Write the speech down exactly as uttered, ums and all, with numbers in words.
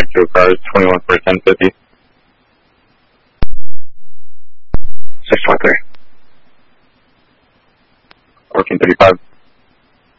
contact to cars twenty-one for ten fifty. six twenty-three. fourteen thirty-five.